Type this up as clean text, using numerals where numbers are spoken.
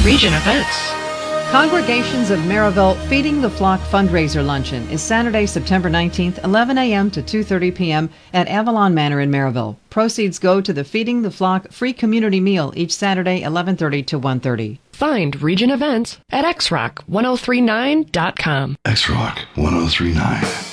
Region Events. Congregations of Maryville Feeding the Flock fundraiser luncheon is Saturday, September 19th, 11 a.m. to 2:30 p.m. at Avalon Manor in Maryville. Proceeds go to the Feeding the Flock free community meal each Saturday, 11:30 to 1:30. Find Region Events at xrock1039.com. XRock 1039.